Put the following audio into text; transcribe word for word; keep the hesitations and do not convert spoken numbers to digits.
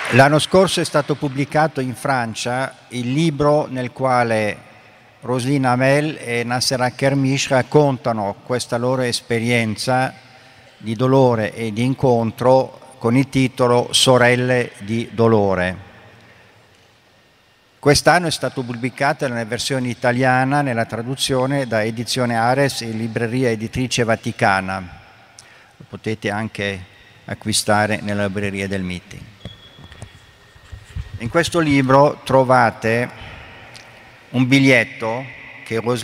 L'anno scorso è stato pubblicato in Francia il libro nel quale Roselyne Hamel e Nasser Kermish raccontano questa loro esperienza di dolore e di incontro con il titolo Sorelle di dolore. Quest'anno è stato pubblicato nella versione italiana, nella traduzione da Edizione Ares e Libreria Editrice Vaticana. Lo potete anche acquistare nella libreria del Meeting. In questo libro trovate un biglietto che